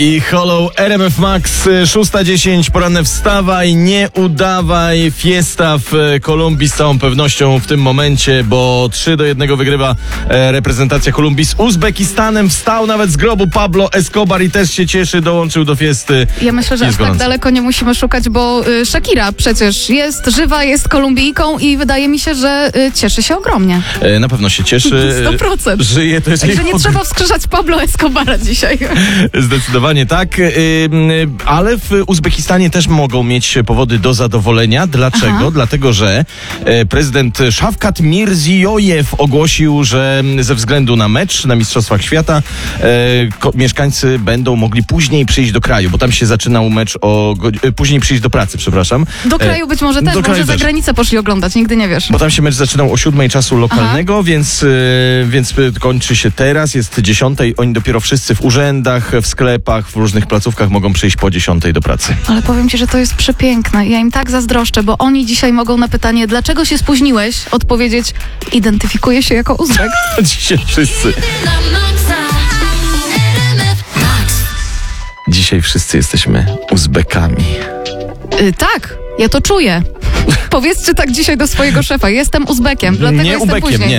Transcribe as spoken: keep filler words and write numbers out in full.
I Hollow, R M F Max, szósta dziesięć, poranne wstawaj, nie udawaj, fiesta w Kolumbii z całą pewnością w tym momencie, bo trzy do jednego wygrywa e, reprezentacja Kolumbii z Uzbekistanem. Wstał nawet z grobu Pablo Escobar i też się cieszy, dołączył do fiesty. Ja myślę, że aż tak daleko nie musimy szukać, bo y, Shakira przecież jest żywa, jest Kolumbijką i wydaje mi się, że y, cieszy się ogromnie. E, na pewno się cieszy. sto procent. Żyje, to jest Także nie trzeba wskrzeszać Pablo Escobara dzisiaj. Zdecydowanie tak, yy, ale w Uzbekistanie też mogą mieć powody do zadowolenia. Dlaczego? Aha. Dlatego, że e, prezydent Szawkat Mirziyoyev ogłosił, że ze względu na mecz na Mistrzostwach Świata e, ko- mieszkańcy będą mogli później przyjść do kraju, bo tam się zaczynał mecz o... Go- e, później przyjść do pracy, przepraszam. Do kraju być może też, może za granicę poszli oglądać, nigdy nie wiesz. Bo tam się mecz zaczynał o siódmej czasu lokalnego, więc, e, więc kończy się teraz, jest dziesiątej, oni dopiero wszyscy w urzędach, w sklepach, w różnych placówkach mogą przyjść po dziesiątej do pracy. Ale powiem ci, że to jest przepiękne. Ja im tak zazdroszczę, bo oni dzisiaj mogą na pytanie, dlaczego się spóźniłeś, odpowiedzieć, identyfikuję się jako Uzbek. Dzisiaj wszyscy. Dzisiaj wszyscy jesteśmy Uzbekami. Yy, tak, ja to czuję. Powiedzcie tak dzisiaj do swojego szefa, jestem Uzbekiem, dlatego nie jestem Ubekiem, później. nie.